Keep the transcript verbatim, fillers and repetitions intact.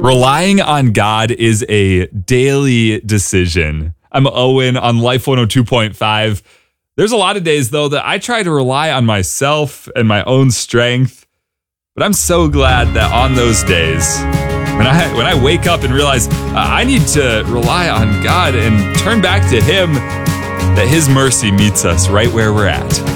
Relying on God is a daily decision. I'm Owen on Life one oh two point five. There's a lot of days, though, that I try to rely on myself and my own strength. But I'm so glad that on those days, when I when I wake up and realize uh, I need to rely on God and turn back to Him, that His mercy meets us right where we're at.